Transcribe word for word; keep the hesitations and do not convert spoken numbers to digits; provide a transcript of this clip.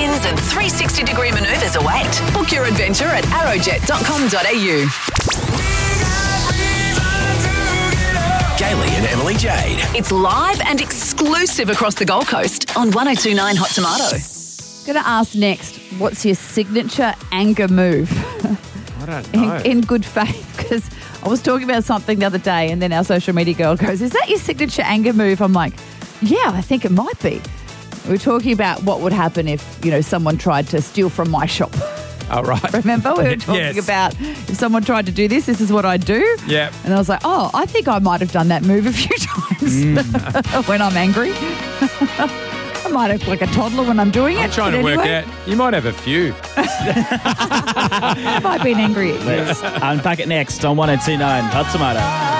spins and three hundred sixty degree manoeuvres await. Book your adventure at arrowjet dot com dot a u. Gaily and Emily Jade. It's live and exclusive across the Gold Coast on one oh two point nine Hot Tomato. Going to ask next, what's your signature anger move? I don't know. In, in good faith, because I was talking about something the other day and then our social media girl goes, is that your signature anger move? I'm like, yeah, I think it might be. We were talking about what would happen if, you know, someone tried to steal from my shop. Oh, right. Remember? We were talking Yes. about if someone tried to do this, this is what I'd do. Yep. And I was like, oh, I think I might have done that move a few times Mm. when I'm angry. I might act like a toddler when I'm doing I'm it. trying but to work anyway, out. You might have a few. Have I been angry at you? Let's unpack it next on one oh two point nine Hot Tomato.